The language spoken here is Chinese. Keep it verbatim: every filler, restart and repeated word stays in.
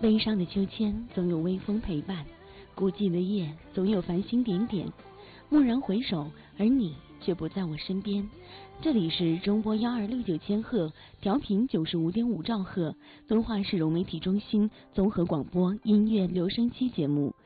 悲伤的秋千总有微风陪伴，孤寂的夜总有繁星点点。蓦然回首，而你却不在我身边。这里是中波幺二六九千赫，调频九十五点五兆赫，敦化市融媒体中心综合广播音乐留声机节目。